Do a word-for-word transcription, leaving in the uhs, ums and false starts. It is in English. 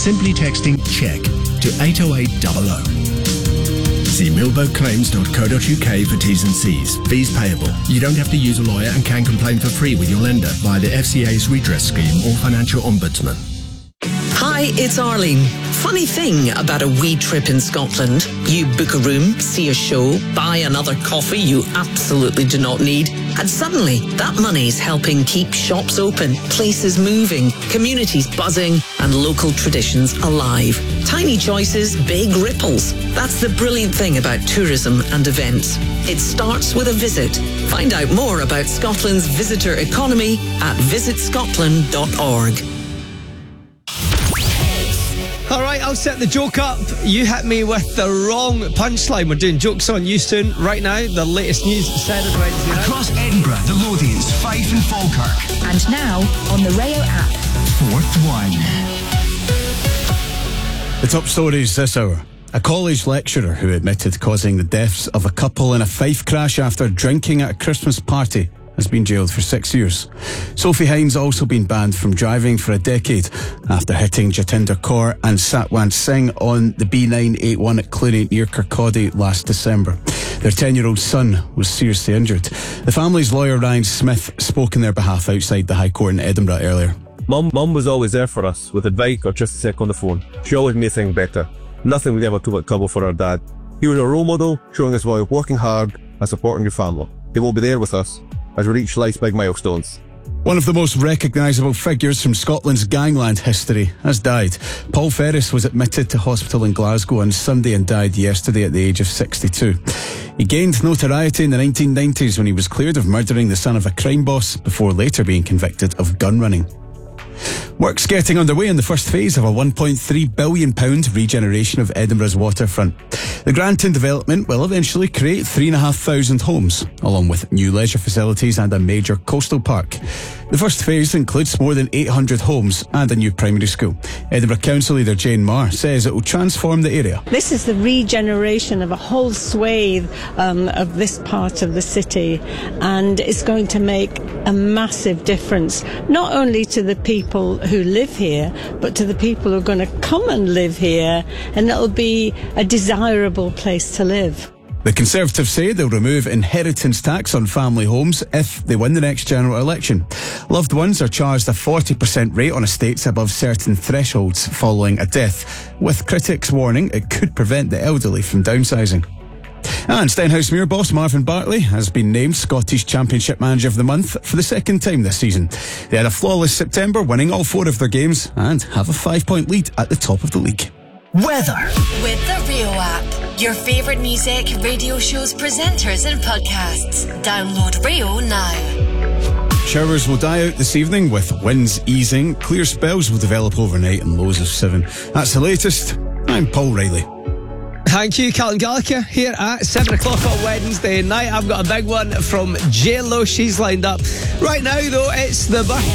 simply texting CHECK to eight oh eight hundred. See milbo claims dot co dot uk for T's and C's. Fees payable. You don't have to use a lawyer and can complain for free with your lender via the F C A's redress scheme or financial ombudsman. Hi, it's Arlene. Funny thing about a wee trip in Scotland. You book a room, see a show, buy another coffee you absolutely do not need, and suddenly that money's helping keep shops open, places moving, communities buzzing, and local traditions alive. Tiny choices, big ripples. That's the brilliant thing about tourism and events. It starts with a visit. Find out more about Scotland's visitor economy at visit scotland dot org. Alright, I'll set the joke up. You hit me with the wrong punchline. We're doing Jokes on You soon. Right now, the latest news said it Wednesday night. Across Edinburgh, the Lothians, Fife and Falkirk. And now, on the Rayo app. Fourth one. The top stories this hour. A college lecturer who admitted causing the deaths of a couple in a Fife crash after drinking at a Christmas party has been jailed for six years. Sophie Hines also been banned from driving for a decade after hitting Jatinder Kaur and Satwant Singh on the B nine eighty-one at Cluny near Kirkcaldy last December. Their ten-year-old son was seriously injured. The family's lawyer Ryan Smith spoke in their behalf outside the High Court in Edinburgh earlier. Mum, Mum was always there for us with advice or just a sec on the phone. She always made things better. Nothing was ever too much trouble for our dad. He was a role model, showing us why working hard and supporting your family. He will be there with us as we reach life's big milestones. One of the most recognisable figures from Scotland's gangland history has died. Paul Ferris was admitted to hospital in Glasgow on Sunday and died yesterday at the age of sixty-two. He gained notoriety in the nineteen nineties when he was cleared of murdering the son of a crime boss before later being convicted of gun running. Work's getting underway in the first phase of a one point three billion pounds regeneration of Edinburgh's waterfront. The Granton development will eventually create three thousand five hundred homes, along with new leisure facilities and a major coastal park. The first phase includes more than eight hundred homes and a new primary school. Edinburgh Council leader Jane Marr says it will transform the area. This is the regeneration of a whole swathe um, of this part of the city, and it's going to make a massive difference, not only to the people who live here, but to the people who are going to come and live here, and it'll be a desirable place to live. The Conservatives say they'll remove inheritance tax on family homes if they win the next general election. Loved ones are charged a forty percent rate on estates above certain thresholds following a death, with critics warning it could prevent the elderly from downsizing. And Stenhousemuir boss Marvin Bartley has been named Scottish Championship Manager of the Month for the second time this season. They had a flawless September, winning all four of their games and have a five-point lead at the top of the league. Weather. With the Rayo app, your favourite music, radio shows, presenters and podcasts. Download Rayo now. Showers will die out this evening with winds easing. Clear spells will develop overnight and lows of seven. That's the latest. I'm Paul Riley. Thank you, Calvin Gallagher, here at seven o'clock on Wednesday night. I've got a big one from J Lo. She's lined up. Right now, though, it's the birthday.